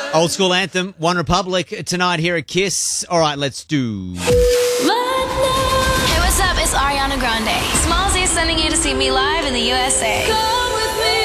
Old school anthem, One Republic, tonight here at Kiss. All right, let's do... Hey, what's up? It's Ariana Grande. Smallzy is sending you to see me live in the USA. Come with me.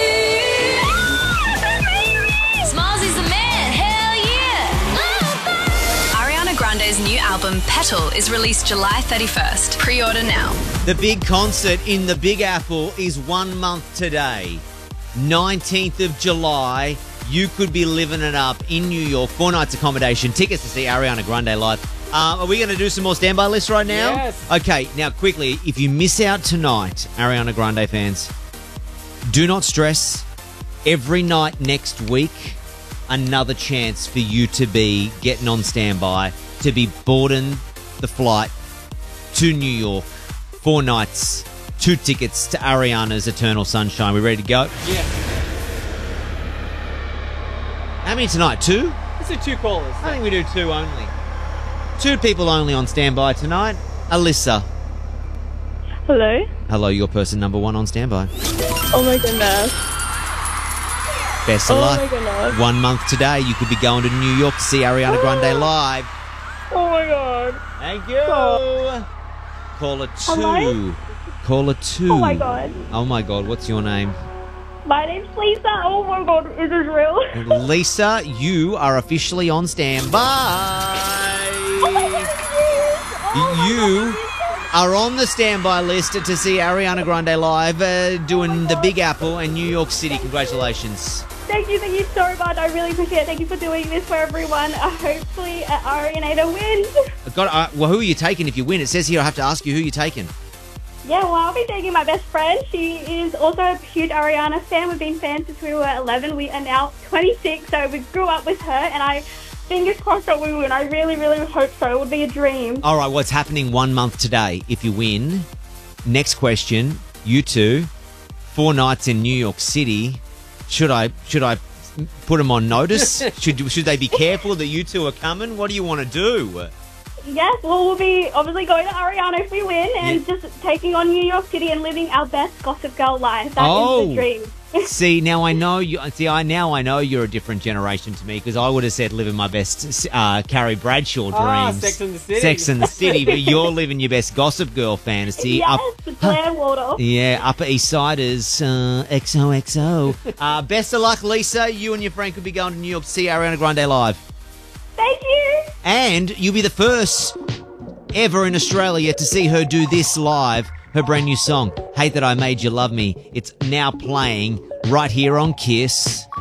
Smallzy's the man. Hell yeah. Ariana Grande's new album, Petal, is released July 31st. Pre-order now. The big concert in the Big Apple is 1 month today. 19th of July. You could be living it up in New York. 4 nights accommodation. Tickets to see Ariana Grande live. Are we going to do some more standby lists right now? Yes. Okay, now quickly, if you miss out tonight, Ariana Grande fans, do not stress. Every night next week, another chance for you to be getting on standby, to be boarding the flight to New York. 4 nights, 2 tickets to Ariana's Eternal Sunshine. We ready to go? Yeah. How many tonight? 2? Let's do 2 callers. I think we do 2 only. 2 people only on standby tonight. Alyssa. Hello? Hello, you're person number 1 on standby. Oh my goodness. Best of Oh luck. my goodness. 1 month today, you could be going to New York to see Ariana Grande live. Oh my god. Thank you. Oh. Caller 2. Hello? Caller 2. Oh my god. Oh my god, what's your name? My name's Lisa. Oh my god, is this real? Lisa, you are officially on standby. Oh my god, yes. Oh my You god. are on the standby list to see Ariana Grande live doing the Big Apple in New York City. Congratulations. Thank you so much. I really appreciate it. Thank you for doing this for everyone. Hopefully, Ariana wins. Well, who are you taking if you win? It says here I have to ask you who you're taking. Yeah, well, I'll be taking my best friend. She is also a huge Ariana fan. We've been fans since we were 11. We are now 26, so we grew up with her, and fingers crossed that we win. I really, really hope so. It would be a dream. All right, what's happening 1 month today if you win? Next question, you two, 4 nights in New York City. Should I put them on notice? should they be careful that you two are coming? What do you want to do? Yes, well, we'll be obviously going to Ariana if we win and just taking on New York City and living our best Gossip Girl life. That is the dream. See, now I know you. Now I know you're a different generation to me because I would have said living my best Carrie Bradshaw dreams. Sex and the City. Sex and the City, but you're living your best Gossip Girl fantasy. Yes, the Blair Waldorf. Yeah, Upper East Siders, XOXO. Best of luck, Lisa. You and your friend could be going to New York to see Ariana Grande live. Thank you. And you'll be the first ever in Australia to see her do this live. Her brand new song, Hate That I Made You Love Me. It's now playing right here on Kiss.